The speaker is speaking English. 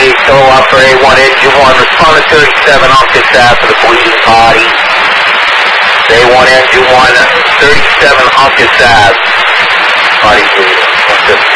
kilowatt for A1 engine 1, respond to 37 Uncas Ave for the bleeding body. A1 engine 1, 37 Uncas Ave, body bleeding, 115.